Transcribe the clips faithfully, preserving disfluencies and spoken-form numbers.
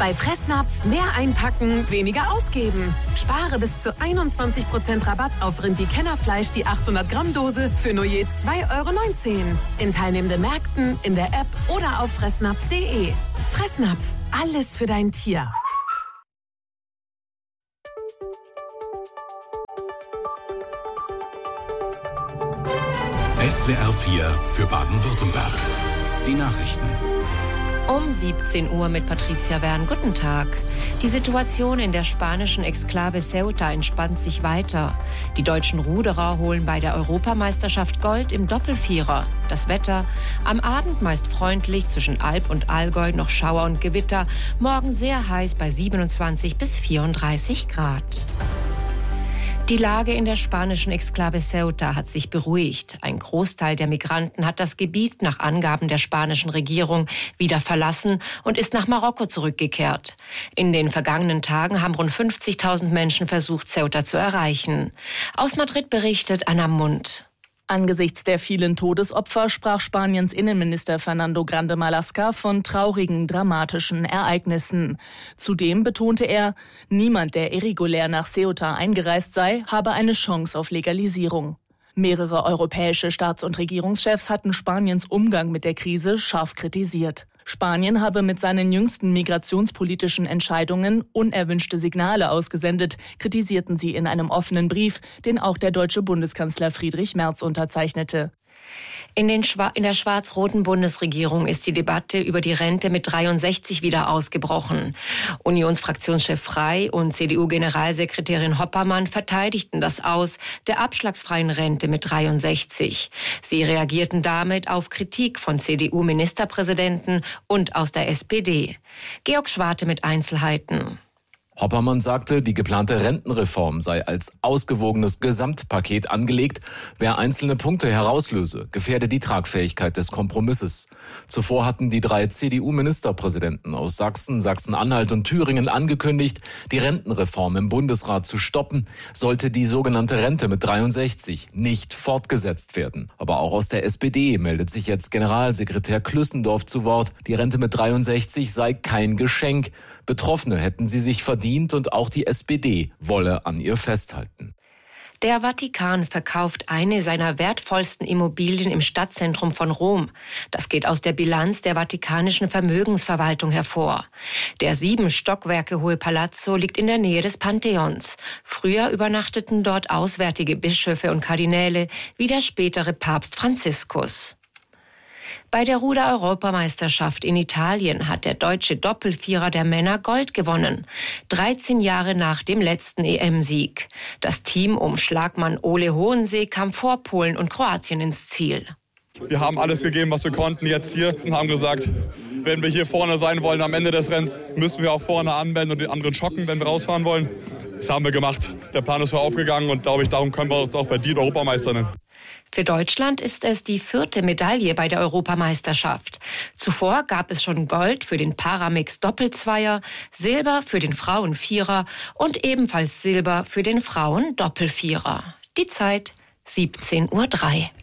Bei Fressnapf mehr einpacken, weniger ausgeben. Spare bis zu einundzwanzig Prozent Rabatt auf Rindi-Kennerfleisch die achthundert Gramm Dose für nur je zwei Euro neunzehn. In teilnehmenden Märkten, in der App oder auf fressnapf punkt de. Fressnapf, alles für dein Tier. S W R vier für Baden-Württemberg. Die Nachrichten. Um siebzehn Uhr mit Patricia Wern. Guten Tag. Die Situation in der spanischen Exklave Ceuta entspannt sich weiter. Die deutschen Ruderer holen bei der Europameisterschaft Gold im Doppelvierer. Das Wetter: am Abend meist freundlich, zwischen Alb und Allgäu noch Schauer und Gewitter. Morgen sehr heiß bei siebenundzwanzig bis vierunddreißig Grad. Die Lage in der spanischen Exklave Ceuta hat sich beruhigt. Ein Großteil der Migranten hat das Gebiet nach Angaben der spanischen Regierung wieder verlassen und ist nach Marokko zurückgekehrt. In den vergangenen Tagen haben rund fünfzigtausend Menschen versucht, Ceuta zu erreichen. Aus Madrid berichtet Anna Mund. Angesichts der vielen Todesopfer sprach Spaniens Innenminister Fernando Grande Marlaska von traurigen, dramatischen Ereignissen. Zudem betonte er, niemand, der irregulär nach Ceuta eingereist sei, habe eine Chance auf Legalisierung. Mehrere europäische Staats- und Regierungschefs hatten Spaniens Umgang mit der Krise scharf kritisiert. Spanien habe mit seinen jüngsten migrationspolitischen Entscheidungen unerwünschte Signale ausgesendet, kritisierten sie in einem offenen Brief, den auch der deutsche Bundeskanzler Friedrich Merz unterzeichnete. In, den Schwa- in der schwarz-roten Bundesregierung ist die Debatte über die Rente mit dreiundsechzig wieder ausgebrochen. Unionsfraktionschef Frey und C D U-Generalsekretärin Hoppermann verteidigten das Aus der abschlagsfreien Rente mit dreiundsechzig. Sie reagierten damit auf Kritik von C D U-Ministerpräsidenten und aus der S P D. Georg Schwarte mit Einzelheiten. Hoppermann sagte, die geplante Rentenreform sei als ausgewogenes Gesamtpaket angelegt. Wer einzelne Punkte herauslöse, gefährde die Tragfähigkeit des Kompromisses. Zuvor hatten die drei C D U-Ministerpräsidenten aus Sachsen, Sachsen-Anhalt und Thüringen angekündigt, die Rentenreform im Bundesrat zu stoppen, sollte die sogenannte Rente mit dreiundsechzig nicht fortgesetzt werden. Aber auch aus der S P D meldet sich jetzt Generalsekretär Klüssendorf zu Wort. Die Rente mit dreiundsechzig sei kein Geschenk. Betroffene hätten sie sich verdient und auch die S P D wolle an ihr festhalten. Der Vatikan verkauft eine seiner wertvollsten Immobilien im Stadtzentrum von Rom. Das geht aus der Bilanz der vatikanischen Vermögensverwaltung hervor. Der sieben Stockwerke hohe Palazzo liegt in der Nähe des Pantheons. Früher übernachteten dort auswärtige Bischöfe und Kardinäle, wie der spätere Papst Franziskus. Bei der Ruder-Europameisterschaft in Italien hat der deutsche Doppelvierer der Männer Gold gewonnen. dreizehn Jahre nach dem letzten E M-Sieg. Das Team um Schlagmann Ole Hohensee kam vor Polen und Kroatien ins Ziel. Wir haben alles gegeben, was wir konnten jetzt hier und haben gesagt, wenn wir hier vorne sein wollen am Ende des Rennens, müssen wir auch vorne anwenden und den anderen schocken, wenn wir rausfahren wollen. Das haben wir gemacht. Der Plan ist aufgegangen und glaube ich, darum können wir uns auch verdient Europameister nennen. Für Deutschland ist es die vierte Medaille bei der Europameisterschaft. Zuvor gab es schon Gold für den Paramix-Doppelzweier, Silber für den Frauenvierer und ebenfalls Silber für den Frauen-Doppelvierer. Die Zeit siebzehn Uhr drei.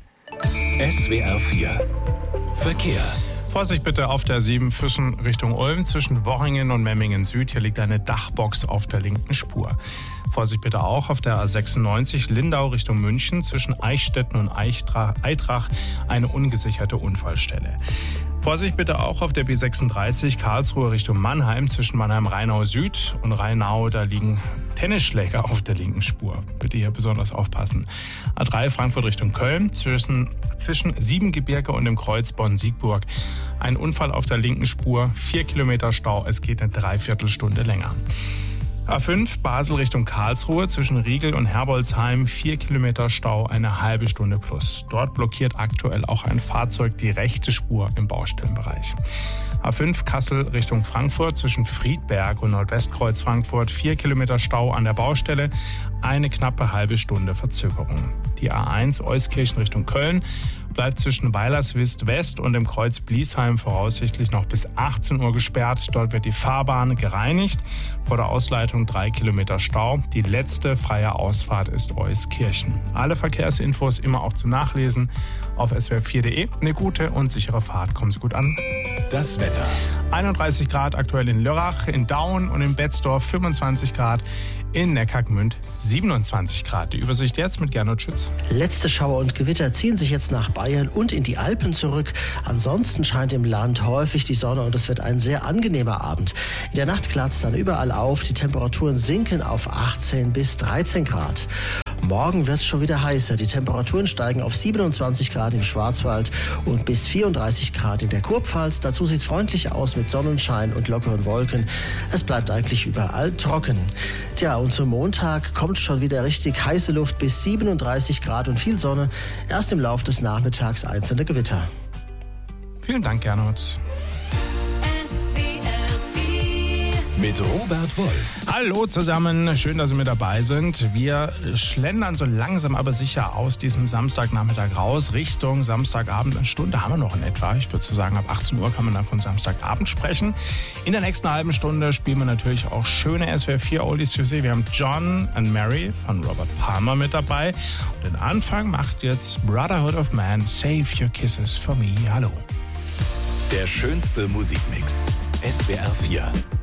S W R vier Verkehr. Vorsicht bitte auf der Siebenfüssen Richtung Ulm zwischen Worringen und Memmingen Süd. Hier liegt eine Dachbox auf der linken Spur. Vorsicht bitte auch auf der A sechsundneunzig Lindau Richtung München zwischen Eichstätten und Eitrach eine ungesicherte Unfallstelle. Vorsicht bitte auch auf der B sechsunddreißig Karlsruhe Richtung Mannheim zwischen Mannheim-Rheinau Süd und Rheinau. Da liegen Tennisschläger auf der linken Spur. Bitte hier besonders aufpassen. A drei Frankfurt Richtung Köln zwischen, zwischen Siebengebirge und dem Kreuz Bonn-Siegburg. Ein Unfall auf der linken Spur, vier Kilometer Stau. Es geht eine Dreiviertelstunde länger. A fünf Basel Richtung Karlsruhe zwischen Riegel und Herbolzheim, vier Kilometer Stau, eine halbe Stunde plus. Dort blockiert aktuell auch ein Fahrzeug die rechte Spur im Baustellenbereich. A fünf Kassel Richtung Frankfurt zwischen Friedberg und Nordwestkreuz Frankfurt, vier Kilometer Stau an der Baustelle, eine knappe halbe Stunde Verzögerung. Die A eins Euskirchen Richtung Köln bleibt zwischen Weilerswist West und dem Kreuz Bliesheim voraussichtlich noch bis achtzehn Uhr gesperrt. Dort wird die Fahrbahn gereinigt. Vor der Ausleitung drei Kilometer Stau. Die letzte freie Ausfahrt ist Euskirchen. Alle Verkehrsinfos immer auch zum Nachlesen auf s w r vier punkt de. Eine gute und sichere Fahrt. Kommen Sie gut an. Das Wetter. einunddreißig Grad aktuell in Lörrach, in Daun und in Betzdorf fünfundzwanzig Grad. In Neckargmünd siebenundzwanzig Grad. Die Übersicht jetzt mit Gernot Schütz. Letzte Schauer und Gewitter ziehen sich jetzt nach Bayern und in die Alpen zurück. Ansonsten scheint im Land häufig die Sonne und es wird ein sehr angenehmer Abend. In der Nacht klart es dann überall auf. Die Temperaturen sinken auf achtzehn bis dreizehn Grad. Morgen wird es schon wieder heißer. Die Temperaturen steigen auf siebenundzwanzig Grad im Schwarzwald und bis vierunddreißig Grad in der Kurpfalz. Dazu sieht es freundlich aus mit Sonnenschein und lockeren Wolken. Es bleibt eigentlich überall trocken. Tja, und zum Montag kommt schon wieder richtig heiße Luft bis siebenunddreißig Grad und viel Sonne. Erst im Laufe des Nachmittags einzelne Gewitter. Vielen Dank, Gernot. Mit Robert Wolf. Hallo zusammen, schön, dass Sie mit dabei sind. Wir schlendern so langsam aber sicher aus diesem Samstagnachmittag raus, Richtung Samstagabend. Eine Stunde haben wir noch in etwa. Ich würde so sagen, ab achtzehn Uhr kann man dann von Samstagabend sprechen. In der nächsten halben Stunde spielen wir natürlich auch schöne S W R vier Oldies für Sie. Wir haben John and Mary von Robert Palmer mit dabei. Und den Anfang macht jetzt Brotherhood of Man, Save Your Kisses for Me. Hallo. Der schönste Musikmix. S W R vier.